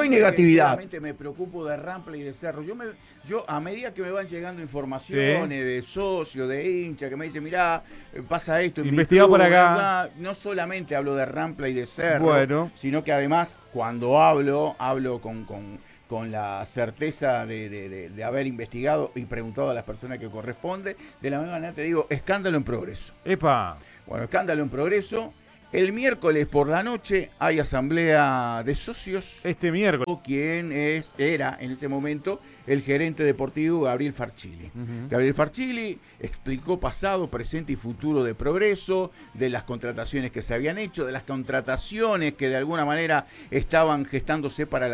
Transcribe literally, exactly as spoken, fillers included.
hay negatividad. Me preocupo de Rampla y de Cerro. Yo, me, yo a medida que me van llegando informaciones sí. de socios, de hinchas, que me dicen, mirá, pasa esto. Investigado por acá. No solamente hablo de Rampla y de Cerro, bueno. sino que además cuando hablo, hablo con... con con la certeza de, de, de, de haber investigado y preguntado a las personas que corresponde. De la misma manera te digo, escándalo en progreso. ¡Epa! Bueno, escándalo en progreso. El miércoles por la noche hay asamblea de socios. Este miércoles. Quien es, era en ese momento el gerente deportivo Gabriel Farchili. Uh-huh. Gabriel Farchili explicó pasado, presente y futuro de Progreso, de las contrataciones que se habían hecho, de las contrataciones que de alguna manera estaban gestándose para la